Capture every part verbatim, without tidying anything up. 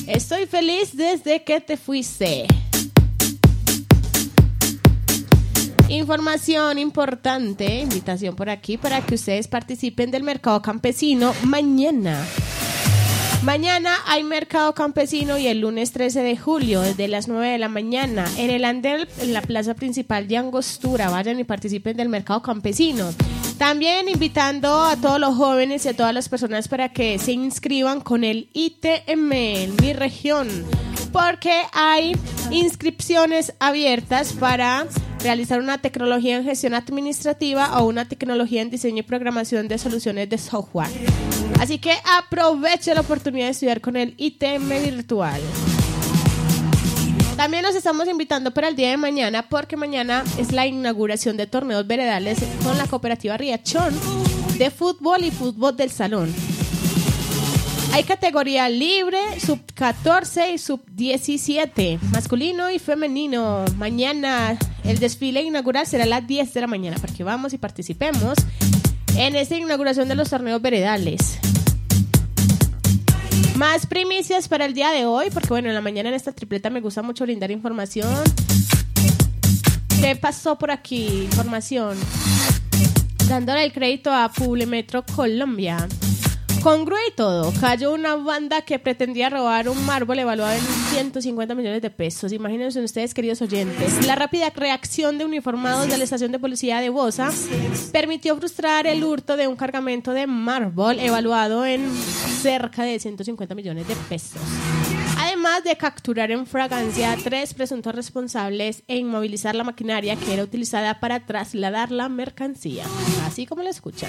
Estoy feliz desde que te fuiste. Información importante, invitación por aquí para que ustedes participen del mercado campesino mañana. Mañana hay mercado campesino y el lunes trece de julio desde las nueve de la mañana en el andén en la plaza principal de Angostura. Vayan y participen del mercado campesino. También invitando a todos los jóvenes y a todas las personas para que se inscriban con el I T M en mi región, porque hay inscripciones abiertas para realizar una tecnología en gestión administrativa o una tecnología en diseño y programación de soluciones de software. Así que aproveche la oportunidad de estudiar con el I T M virtual. También los estamos invitando para el día de mañana, porque mañana es la inauguración de torneos veredales con la cooperativa Riachón de fútbol y fútbol del salón. Hay categoría libre, sub catorce y sub diecisiete, masculino y femenino. Mañana el desfile inaugural será a las diez de la mañana para que vamos y participemos en esta inauguración de los torneos veredales. Más primicias para el día de hoy, porque bueno, en la mañana en esta tripleta me gusta mucho brindar información. ¿Qué pasó por aquí? Información. Dándole el crédito a Publimetro Colombia. Congruo y todo, cayó una banda que pretendía robar un mármol evaluado en ciento cincuenta millones de pesos. Imagínense ustedes, queridos oyentes. La rápida reacción de uniformados de la estación de policía de Bosa permitió frustrar el hurto de un cargamento de mármol evaluado en cerca de ciento cincuenta millones de pesos. Además de capturar en fragancia a tres presuntos responsables e inmovilizar la maquinaria que era utilizada para trasladar la mercancía. Así como lo escuchan.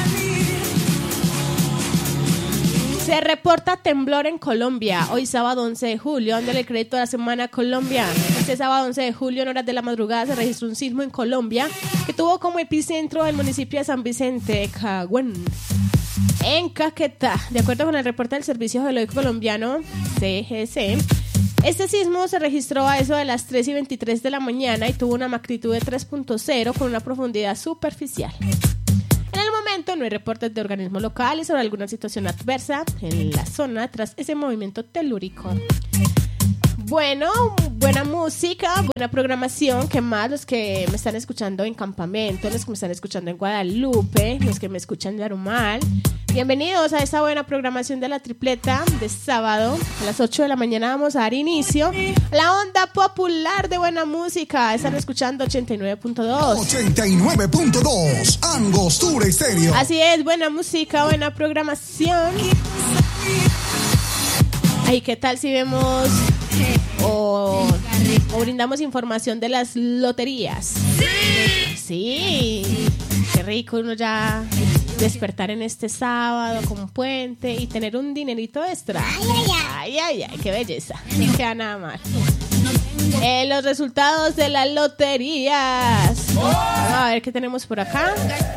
Se reporta temblor en Colombia, hoy sábado once de julio, dándole el crédito a la semana Colombia. Este sábado once de julio, en horas de la madrugada, se registró un sismo en Colombia que tuvo como epicentro el municipio de San Vicente de Cagüen, en Caquetá. De acuerdo con el reporte del Servicio Geológico Colombiano, C G C, este sismo se registró a eso de las tres y veintitrés de la mañana y tuvo una magnitud de tres punto cero con una profundidad superficial. En el momento no hay reportes de organismos locales sobre alguna situación adversa en la zona tras ese movimiento telúrico. Bueno, buena música, buena programación. ¿Qué más? Los que me están escuchando en Campamento, los que me están escuchando en Guadalupe, los que me escuchan de Arumal. Bienvenidos a esta buena programación de la tripleta de sábado. A las ocho de la mañana vamos a dar inicio a la onda popular de buena música. Están escuchando ochenta y nueve punto dos. ochenta y nueve punto dos, Angostura Estéreo. Así es, buena música, buena programación. Ay, ¿qué tal si vemos o, o brindamos información de las loterías? Sí. Sí, qué rico uno ya despertar en este sábado con puente y tener un dinerito extra. Ay, ay, ay, ay, ay, qué belleza. No queda nada mal. Eh, los resultados de las loterías. Vamos a ver qué tenemos por acá.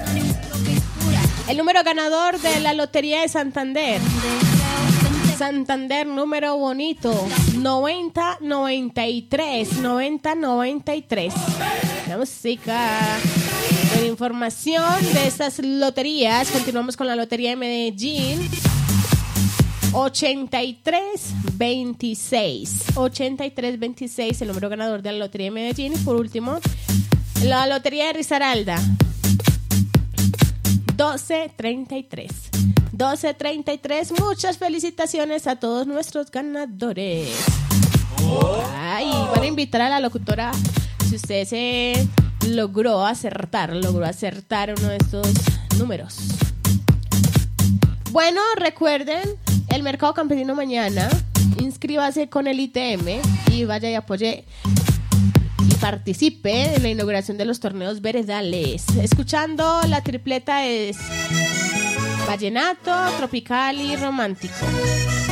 El número ganador de la Lotería de Santander. Santander, número bonito, noventa noventa y tres, noventa noventa y tres. La música. Con información de estas loterías, continuamos con la Lotería de Medellín. ochenta y tres veintiséis. ochenta y tres veintiséis, el número ganador de la Lotería de Medellín. Y por último, la Lotería de Risaralda. doce treinta y tres. doce treinta y tres. Muchas felicitaciones a todos nuestros ganadores. Ay, van a invitar a la locutora, si usted se logró acertar, logró acertar uno de estos números. Bueno, recuerden, el mercado campesino mañana, inscríbase con el I T M y vaya y apoye y participe en la inauguración de los torneos veredales. Escuchando la tripleta es vallenato, tropical y romántico.